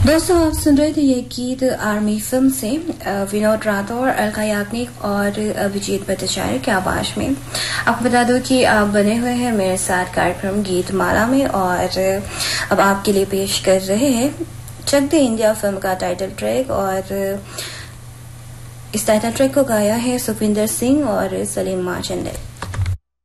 दोस्तों, आप सुन रहे थे ये गीत आर्मी फिल्म से विनोद राठौर, अलका याग्निक और अभिजीत भट्टाचार्य की आवाज में। आपको बता दूं कि आप बने हुए हैं मेरे साथ कार्यक्रम गीत माला में, और अब आपके लिए पेश कर रहे हैं चक दे इंडिया फिल्म का टाइटल ट्रैक। और इस टाइटल ट्रैक को गाया है सुखविंदर सिंह और सलीम माचंदे।